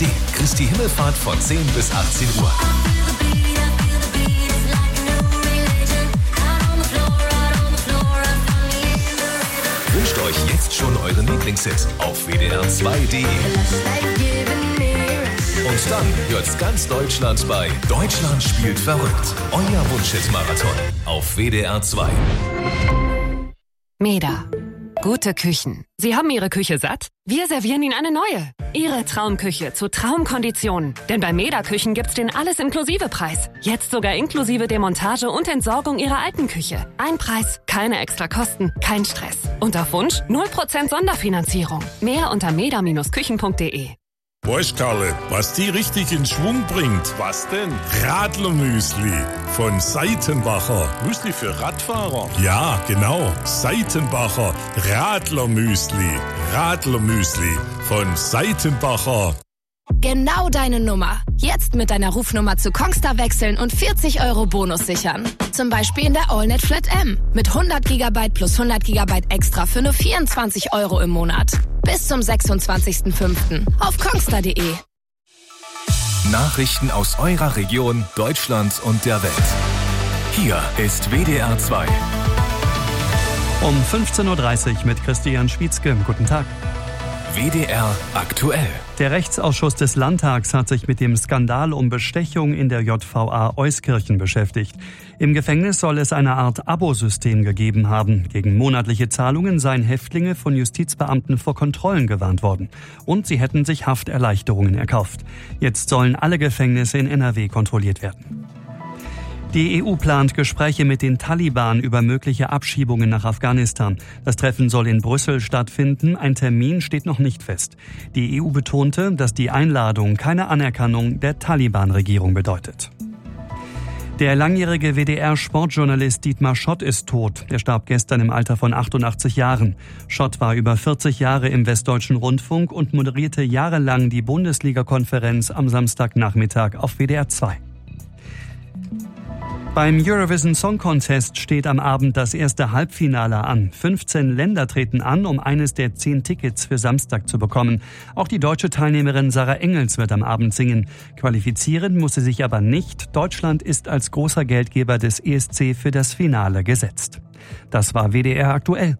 ARD. Christi Himmelfahrt von 10 bis 18 Uhr. Wünscht euch jetzt schon euren Lieblingshit auf wdr2.de. Und dann hört's ganz Deutschland bei Deutschland spielt verrückt. Euer Wunschhit-Marathon auf WDR 2. Meda. Gute Küchen. Sie haben Ihre Küche satt? Wir servieren Ihnen eine neue. Ihre Traumküche zu Traumkonditionen. Denn bei Meda Küchen gibt's den Alles-Inklusive-Preis. Jetzt sogar inklusive Demontage und Entsorgung Ihrer alten Küche. Ein Preis, keine extra Kosten, kein Stress. Und auf Wunsch 0% Sonderfinanzierung. Mehr unter meda-küchen.de. Weißt Karle, was die richtig in Schwung bringt? Was denn? Radlermüsli von Seitenbacher. Müsli für Radfahrer? Ja, genau. Seitenbacher Radlermüsli. Radlermüsli von Seitenbacher. Genau deine Nummer. Jetzt mit deiner Rufnummer zu Kongstar wechseln und 40 € Bonus sichern. Zum Beispiel in der AllNet Flat M. Mit 100 GB plus 100 GB extra für nur 24 € im Monat. Bis zum 26.05. auf kongstar.de. Nachrichten aus eurer Region, Deutschland und der Welt. Hier ist WDR 2. Um 15.30 Uhr mit Christian Schwietzke. Guten Tag. WDR aktuell. Der Rechtsausschuss des Landtags hat sich mit dem Skandal um Bestechung in der JVA Euskirchen beschäftigt. Im Gefängnis soll es eine Art Abosystem gegeben haben. Gegen monatliche Zahlungen seien Häftlinge von Justizbeamten vor Kontrollen gewarnt worden. Und sie hätten sich Hafterleichterungen erkauft. Jetzt sollen alle Gefängnisse in NRW kontrolliert werden. Die EU plant Gespräche mit den Taliban über mögliche Abschiebungen nach Afghanistan. Das Treffen soll in Brüssel stattfinden. Ein Termin steht noch nicht fest. Die EU betonte, dass die Einladung keine Anerkennung der Taliban-Regierung bedeutet. Der langjährige WDR-Sportjournalist Dietmar Schott ist tot. Er starb gestern im Alter von 88 Jahren. Schott war über 40 Jahre im Westdeutschen Rundfunk und moderierte jahrelang die Bundesliga-Konferenz am Samstagnachmittag auf WDR 2. Beim Eurovision Song Contest steht am Abend das erste Halbfinale an. 15 Länder treten an, um eines der 10 Tickets für Samstag zu bekommen. Auch die deutsche Teilnehmerin Sarah Engels wird am Abend singen. Qualifizieren muss sie sich aber nicht. Deutschland ist als großer Geldgeber des ESC für das Finale gesetzt. Das war WDR aktuell.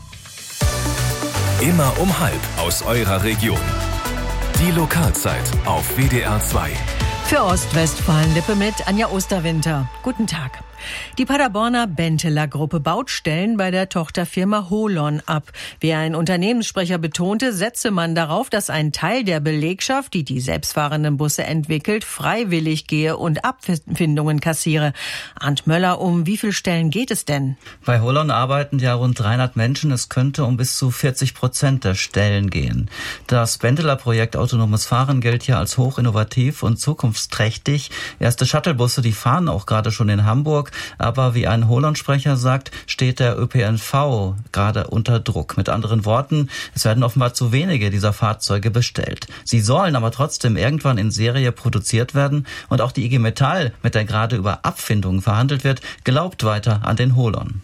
Immer um 12:30 aus eurer Region. Die Lokalzeit auf WDR 2. Für Ostwestfalen-Lippe mit Anja Osterwinter. Guten Tag. Die Paderborner Benteler-Gruppe baut Stellen bei der Tochterfirma Holon ab. Wie ein Unternehmenssprecher betonte, setze man darauf, dass ein Teil der Belegschaft, die die selbstfahrenden Busse entwickelt, freiwillig gehe und Abfindungen kassiere. Arndt Möller, um wie viele Stellen geht es denn? Bei Holon arbeiten ja rund 300 Menschen. Es könnte um bis zu 40% der Stellen gehen. Das Benteler-Projekt Autonomes Fahren gilt hier als hochinnovativ und zukunftsträchtig. Erste Shuttlebusse, die fahren auch gerade schon in Hamburg. Aber wie ein Holon-Sprecher sagt, steht der ÖPNV gerade unter Druck. Mit anderen Worten, es werden offenbar zu wenige dieser Fahrzeuge bestellt. Sie sollen aber trotzdem irgendwann in Serie produziert werden. Und auch die IG Metall, mit der gerade über Abfindungen verhandelt wird, glaubt weiter an den Holon.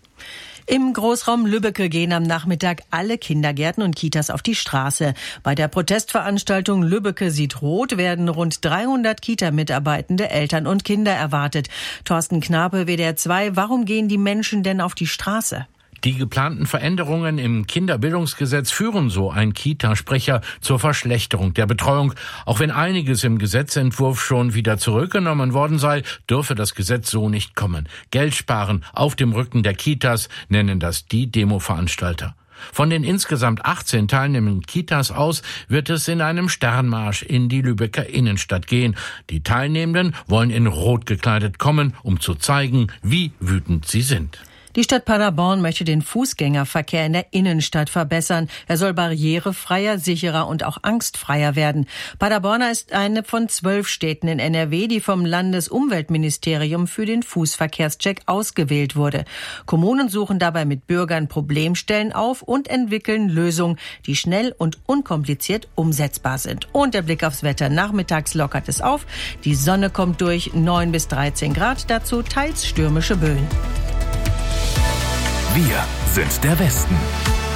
Im Großraum Lübbecke gehen am Nachmittag alle Kindergärten und Kitas auf die Straße. Bei der Protestveranstaltung Lübbecke sieht rot werden rund 300 Kita-Mitarbeitende, Eltern und Kinder erwartet. Thorsten Knape, WDR 2, warum gehen die Menschen denn auf die Straße? Die geplanten Veränderungen im Kinderbildungsgesetz führen, so ein Kita-Sprecher, zur Verschlechterung der Betreuung. Auch wenn einiges im Gesetzentwurf schon wieder zurückgenommen worden sei, dürfe das Gesetz so nicht kommen. Geld sparen auf dem Rücken der Kitas, nennen das die Demo-Veranstalter. Von den insgesamt 18 teilnehmenden Kitas aus wird es in einem Sternmarsch in die Lübecker Innenstadt gehen. Die Teilnehmenden wollen in Rot gekleidet kommen, um zu zeigen, wie wütend sie sind. Die Stadt Paderborn möchte den Fußgängerverkehr in der Innenstadt verbessern. Er soll barrierefreier, sicherer und auch angstfreier werden. Paderborn ist eine von 12 Städten in NRW, die vom Landesumweltministerium für den Fußverkehrscheck ausgewählt wurde. Kommunen suchen dabei mit Bürgern Problemstellen auf und entwickeln Lösungen, die schnell und unkompliziert umsetzbar sind. Und der Blick aufs Wetter. Nachmittags lockert es auf. Die Sonne kommt durch, 9 bis 13 Grad, dazu teils stürmische Böen. Wir sind der Westen.